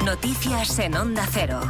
Noticias en Onda Cero.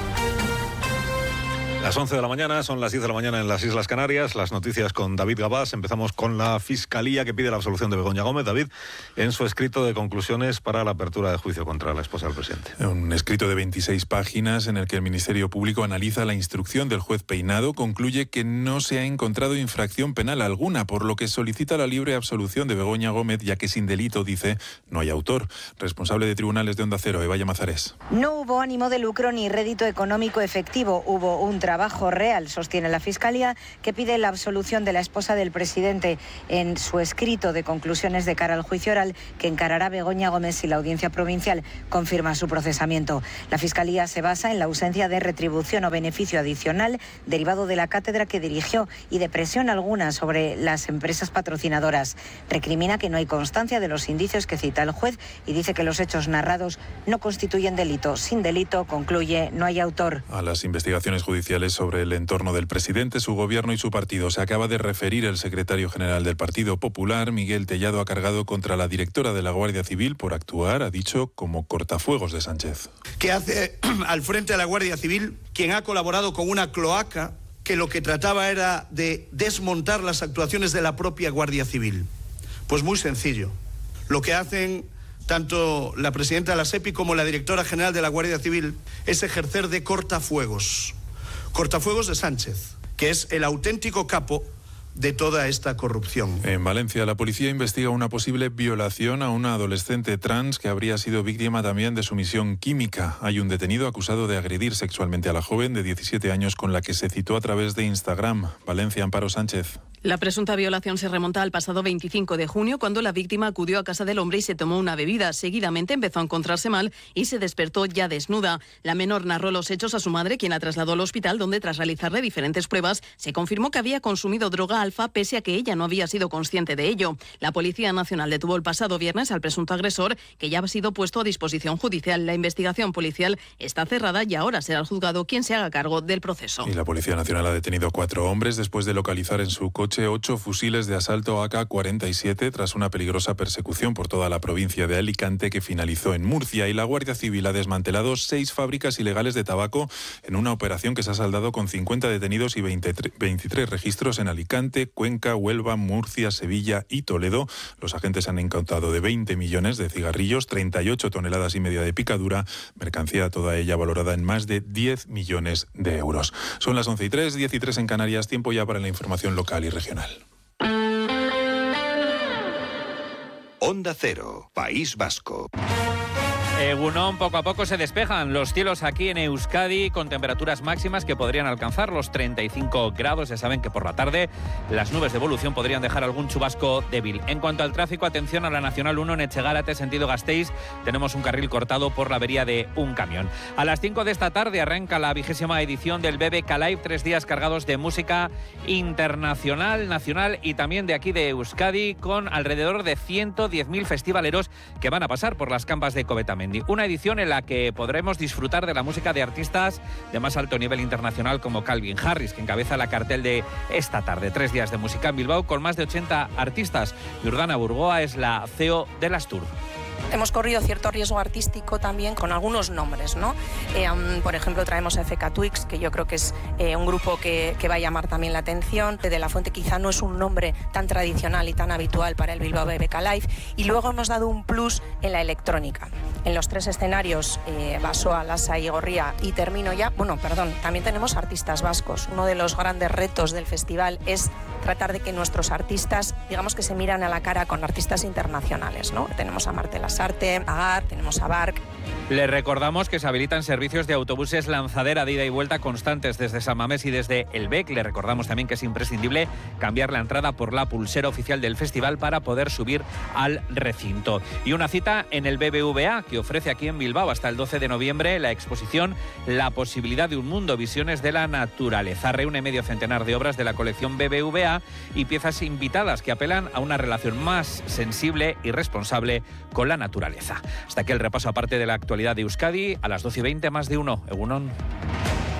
Las 11 de la mañana, son las 10 de la mañana en las Islas Canarias. Las noticias con David Gabás. Empezamos con la Fiscalía que pide la absolución de Begoña Gómez. David, en su escrito de conclusiones para la apertura de juicio contra la esposa del presidente. Un escrito de 26 páginas en el que el Ministerio Público analiza la instrucción del juez Peinado, concluye que no se ha encontrado infracción penal alguna, por lo que solicita la libre absolución de Begoña Gómez, ya que sin delito, dice, no hay autor. Responsable de tribunales de Onda Cero, Eva Llamazares. No hubo ánimo de lucro ni rédito económico efectivo. Hubo un trabajo real, sostiene la Fiscalía, que pide la absolución de la esposa del presidente. En su escrito de conclusiones de cara al juicio oral que encarará Begoña Gómez si la Audiencia Provincial confirma su procesamiento. La Fiscalía se basa en la ausencia de retribución o beneficio adicional derivado de la cátedra que dirigió y de presión alguna sobre las empresas patrocinadoras. Recrimina que no hay constancia de los indicios que cita el juez y dice que los hechos narrados no constituyen delito. Sin delito, concluye, no hay autor. A las investigaciones judiciales sobre el entorno del presidente, su gobierno y su partido se acaba de referir el secretario general del Partido Popular, Miguel Tellado, ha cargado contra la directora de la Guardia Civil por actuar, ha dicho, como cortafuegos de Sánchez. ¿Qué hace al frente de la Guardia Civil quien ha colaborado con una cloaca que lo que trataba era de desmontar las actuaciones de la propia Guardia Civil? Pues muy sencillo. Lo que hacen tanto la presidenta de la SEPI como la directora general de la Guardia Civil es ejercer de cortafuegos. Cortafuegos de Sánchez, que es el auténtico capo de toda esta corrupción. En Valencia, la policía investiga una posible violación a una adolescente trans que habría sido víctima también de sumisión química. Hay un detenido acusado de agredir sexualmente a la joven de 17 años con la que se citó a través de Instagram. Valencia, Amparo Sánchez. La presunta violación se remonta al pasado 25 de junio, cuando la víctima acudió a casa del hombre y se tomó una bebida. Seguidamente empezó a encontrarse mal y se despertó ya desnuda. La menor narró los hechos a su madre, quien la trasladó al hospital, donde tras realizarle diferentes pruebas se confirmó que había consumido droga alfa, pese a que ella no había sido consciente de ello. La Policía Nacional detuvo el pasado viernes al presunto agresor, que ya ha sido puesto a disposición judicial. La investigación policial está cerrada y ahora será el juzgado quien se haga cargo del proceso. Y la Policía Nacional ha detenido 4 hombres después de localizar en su coche 8 fusiles de asalto AK-47 tras una peligrosa persecución por toda la provincia de Alicante que finalizó en Murcia. Y la Guardia Civil ha desmantelado 6 fábricas ilegales de tabaco en una operación que se ha saldado con 50 detenidos y 23 registros en Alicante, Cuenca, Huelva, Murcia, Sevilla y Toledo. Los agentes han incautado de 20 millones de cigarrillos, 38 toneladas y media de picadura, mercancía toda ella valorada en más de 10 millones de euros. Son las 11:03, 10:03 en Canarias, tiempo ya para la información local y regional. Onda Cero, País Vasco. Egunon, poco a poco se despejan los cielos aquí en Euskadi con temperaturas máximas que podrían alcanzar los 35 grados. Ya saben que por la tarde las nubes de evolución podrían dejar algún chubasco débil. En cuanto al tráfico, atención a la Nacional 1 en Etxegárate, sentido Gasteiz. Tenemos un carril cortado por la avería de un camión. A las 5 de esta tarde arranca la 20ª edición del BBK Live, 3 días cargados de música internacional, nacional y también de aquí de Euskadi, con alrededor de 110.000 festivaleros que van a pasar por las campas de Covetamendi. Una edición en la que podremos disfrutar de la música de artistas de más alto nivel internacional como Calvin Harris, que encabeza la cartel de esta tarde. 3 días de música en Bilbao con más de 80 artistas. Jordana Burgoa es la CEO de las Tour. Hemos corrido cierto riesgo artístico también con algunos nombres, ¿no? Por ejemplo, traemos a FK Twix, que yo creo que es un grupo que va a llamar también la atención. De la Fuente quizá no es un nombre tan tradicional y tan habitual para el Bilbao BBK Live. Y luego hemos dado un plus en la electrónica. En los 3 escenarios, Basoa, Lasa y Gorría, y termino ya. También tenemos artistas vascos. Uno de los grandes retos del festival es tratar de que nuestros artistas, digamos que se miran a la cara con artistas internacionales, ¿no? Tenemos a Marta Lasarte, a Gar, tenemos a Bark. Les recordamos que se habilitan servicios de autobuses lanzadera de ida y vuelta constantes desde San Mamés y desde El Bec. Le recordamos también que es imprescindible cambiar la entrada por la pulsera oficial del festival para poder subir al recinto. Y una cita en el BBVA, que ofrece aquí en Bilbao hasta el 12 de noviembre la exposición La posibilidad de un mundo, visiones de la naturaleza. Reúne medio centenar de obras de la colección BBVA y piezas invitadas que apelan a una relación más sensible y responsable con la naturaleza. Hasta aquí el repaso aparte de la actualidad de Euskadi. A las 12:20 más de uno. Egunon.